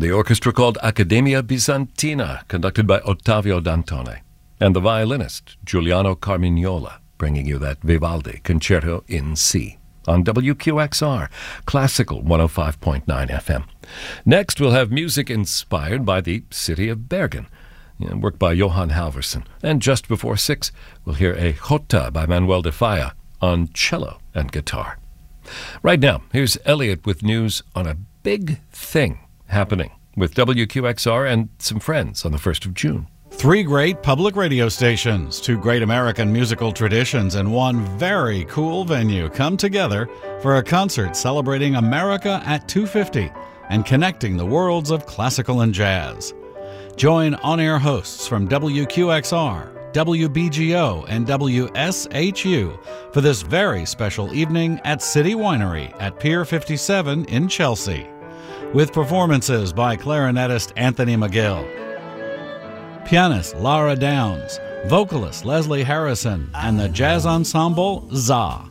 the orchestra called Accademia Bizantina, conducted by Ottavio Dantone, and the violinist Giuliano Carmignola, bringing you that Vivaldi Concerto in C on WQXR, Classical 105.9 FM. Next, we'll have music inspired by the city of Bergen, work by Johan Halvorsen. And just before 6, we'll hear a Jota by Manuel de Falla on cello and guitar. Right now, here's Elliot with news on a big thing happening with WQXR and some friends on the 1st of June. 3 great public radio stations, 2 great American musical traditions, and 1 very cool venue come together for a concert celebrating America at 250 and connecting the worlds of classical and jazz. Join on-air hosts from WQXR, WBGO, and WSHU for this very special evening at City Winery at Pier 57 in Chelsea, with performances by clarinetist Anthony McGill, pianist Lara Downs, vocalist Leslie Harrison, and the jazz ensemble ZA.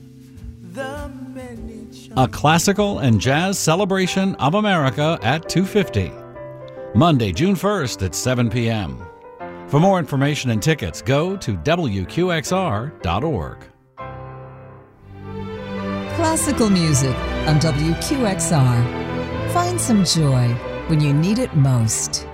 A classical and jazz celebration of America at 250. Monday, June 1st at 7 p.m. For more information and tickets, go to WQXR.org. Classical music on WQXR. Find some joy when you need it most.